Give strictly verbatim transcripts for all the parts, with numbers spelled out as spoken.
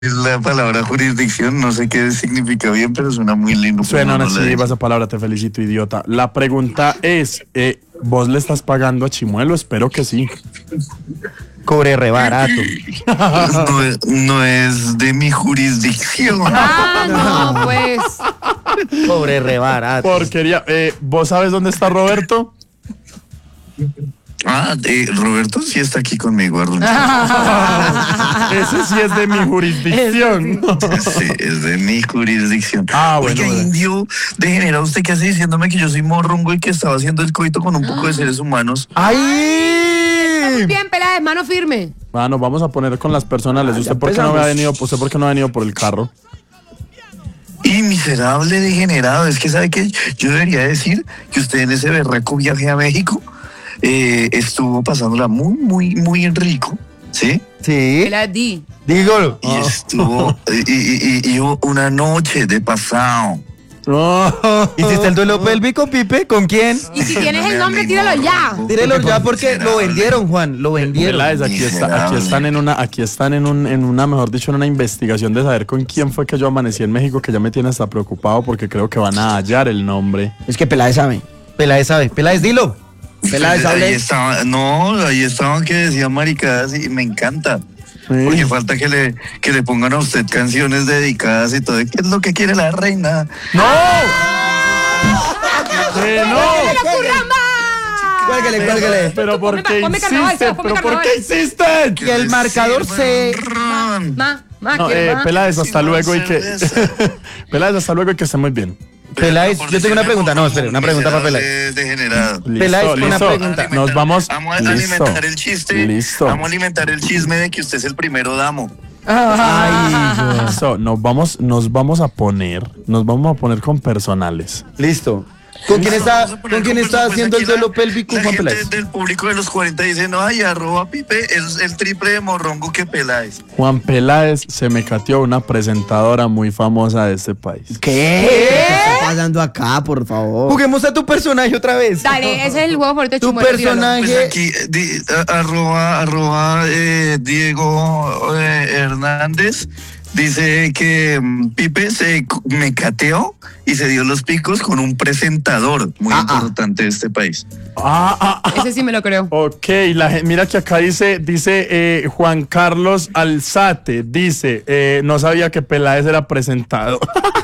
la palabra jurisdicción, no sé qué significa bien, pero suena muy lindo. Suena una chiva esa palabra, te felicito, idiota. La pregunta es, eh, ¿vos le estás pagando a Chimuelo? Espero que sí. Cobre re barato. No, es- no es de mi jurisdicción. Ah, no, pues. Cobre re barato. Porquería. Eh, ¿vos sabes dónde está Roberto? Ah, eh, Roberto sí está aquí conmigo, Arnulfo. Ese sí es de mi jurisdicción. Sí, es de mi jurisdicción. Ah, bueno, Oiga, bueno. indio degenerado, ¿usted qué hace diciéndome que yo soy morrongo y que estaba haciendo el coito con un poco de seres humanos? ¡Ay! Bien, Peláez, mano firme. Ah, nos vamos a poner con las personales. Ah, ¿Usted ya por qué no empezamos. ha venido? ¿Usted por qué no ha venido por el carro? Y miserable degenerado, es que sabe que yo debería decir que usted en ese berraco viaje a México eh, estuvo pasándola muy, muy, muy rico, ¿sí? Sí. Peláez, di. Dígalo. Y estuvo, y, y, y, y hubo una noche de pasado. ¿Hiciste el duelo pélvico, Pipe? ¿Con quién? Y si No tienes me el nombre, animo, tíralo ya. Arnulfo. Tírelo ya porque lo Miserable. vendieron, Juan. Lo vendieron. Peláez, aquí está, aquí están en una, aquí están en un, en una, mejor dicho, en una investigación de saber con quién fue que yo amanecí en México, que ya me tiene hasta preocupado porque creo que van a hallar el nombre. Es que Peláez sabe. Peláez sabe. Peláez, dilo. Peláez, Ahí hable. estaba, no, ahí estaban que decían maricadas y me encanta. Sí. Porque falta que le, que le pongan a usted canciones dedicadas y todo. ¿Qué es lo que quiere la reina? ¡No! ¡Que no! Cuélguele, cuélguele. Pero ¿por Ponme- qué ponme carnaval, insisten? ponme ¿Pero por carnaval. qué insisten? Y el marcador se... Ron. Ma, ma, No, ¿quiere eh, más? Peláez, hasta Sí, luego y más que... cerveza. Peláez, hasta luego y que esté muy bien. Peláez, Por yo tengo una decirme pregunta. No, como espere, una un pregunta para miserable Peláez. degenerado. Peláez, Listo, una listo. pregunta. Nos vamos... Vamos a Listo. alimentar el chiste. Listo. Vamos a alimentar el chisme de que usted es el primero damo. Ay, Listo, nos vamos, nos vamos a poner, nos vamos a poner con personales. listo. ¿Con quién está, Vamos a poner con quién con está personas. haciendo el Aquí la- duelo pélvico, la Juan gente Peláez? del público de los cuarenta dice, no, ay, arroba Pipe, es el triple de morrongo que Peláez. Juan Peláez se me cateó una presentadora muy famosa de este país. ¿Qué? ¿Qué está pasando acá, por favor? Juguemos a tu personaje otra vez. Dale, ese es el juego favorito de Tu Chimuelo, tíralo. personaje- Pues aquí, eh, di- a- arroba, arroba eh, Diego eh, Hernández dice que mm, Pipe se c- me cateó y se dio los picos con un presentador muy Ah, ah. importante de este país. Ah, ah, ah. Ese sí me lo creo. Ok, la, gen- mira que acá dice, dice eh, Juan Carlos Alzate, dice, eh, no sabía que Peláez era presentado.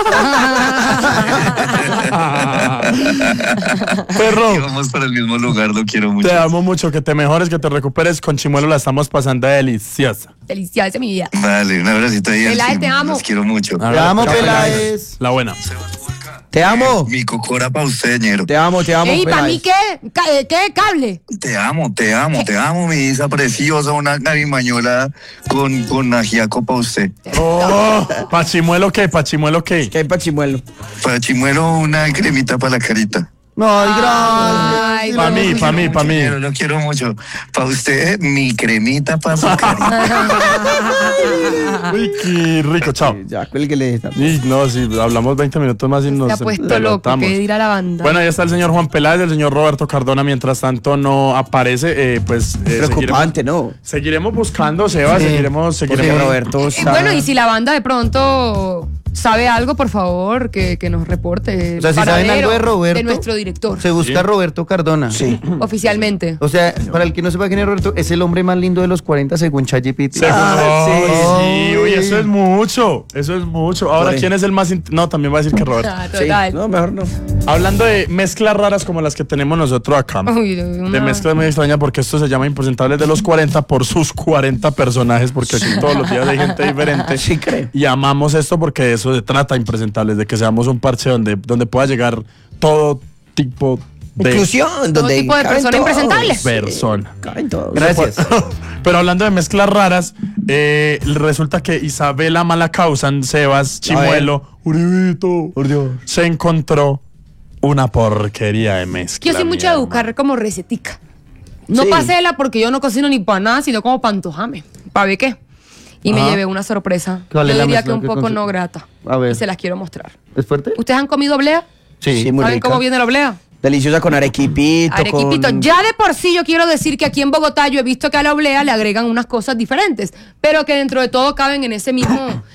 Perro, Y vamos para el mismo lugar, lo quiero mucho. te amo mucho, que te mejores, que te recuperes. Con Chimuelo la estamos pasando deliciosa. Deliciosa mi vida. Vale, un abracito ahí. Peláez, encima, te amo. Los quiero mucho. A Te amo, chao, Peláez. La buena. Te amo. Mi cocora pa' usted, ñero. Te amo, te amo, Ey, ¿para Peláez. mí qué? Ca- eh, ¿Qué? ¿Cable? Te amo, te amo, te amo, mi Isa preciosa, una carimañola con, con ajiaco pa' usted. Oh, ¿Pachimuelo qué? ¿Pachimuelo qué? ¿Qué hay pa' Chimuelo? Para Chimuelo, una cremita para la carita. Ay, Ay, gracias. Pa' mí, pa' mí, pa' mí. Ñero, lo quiero mucho. Para usted, mi cremita para su carita. Uy, qué rico, chao. Ya, cuélguele. Y no, si hablamos veinte minutos más y nos Se ha puesto loco. pelotamos. ¿Qué dirá la banda? Bueno, ahí está el señor Juan Peláez, el señor Roberto Cardona. Mientras tanto no aparece, eh, pues eh, Preocupante, ¿no? Seguiremos, seguiremos buscando, Seba, Sí. seguiremos, Porque seguiremos. Roberto Eh, sabe- bueno, y si la banda de pronto sabe algo, por favor, que, que nos reporte. O sea, si saben Paradero algo de Roberto, de nuestro director, Se busca Roberto Cardona. Sí. oficialmente. O sea, para el que no sepa quién es Roberto, es el hombre más lindo de los cuarenta según ChatGPT. Seguro. Ah, sí, sí. uy, eso es mucho, eso es mucho. Ahora, Sorry. ¿quién es el más? int- No, también va a decir que Roberto. Ah, Sí. total. No, mejor no. Hablando de mezclas raras como las que tenemos nosotros acá. Uy, De una- mezclas muy extrañas porque esto se llama Impresentables de los cuarenta por sus cuarenta personajes, porque aquí todos los días hay gente diferente. Sí, creo. Y amamos esto porque de eso se trata Impresentables, de que seamos un parche donde, donde pueda llegar todo tipo de Inclusión, todo donde tipo de caben persona todos. impresentable. persona. Caben todos. Gracias. Pero hablando de mezclas raras, eh, resulta que Isabela Malacausan, Sebas, Chimuelo, Uribito, Por Dios. se encontró una porquería de mezcla. Yo soy mucho de mi buscar como recetica. No Sí. pasela porque yo no cocino ni para nada, sino como para antojarme. ¿Para ver qué? Y me Ajá. llevé una sorpresa. ¿Cuál Yo es la diría mezcla que un que poco consi- no grata. A ver. Y se las quiero mostrar. ¿Es fuerte? ¿Ustedes han comido oblea? Sí, muy ¿Saben rica. cómo viene la oblea? Deliciosa con arequipito. Arequipito. Con... Ya de por sí yo quiero decir que aquí en Bogotá yo he visto que a la oblea le agregan unas cosas diferentes, pero que dentro de todo caben en ese mismo,